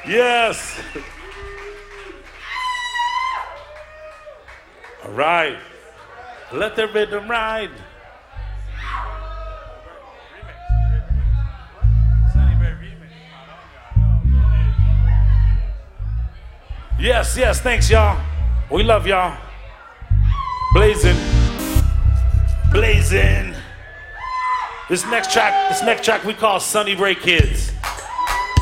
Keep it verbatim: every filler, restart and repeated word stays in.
Yes. All right. Let the rhythm ride. Yes, yes, thanks, y'all. We love y'all. Blazing. Blazing. This next track, this next track we call Sunny Ray Kids.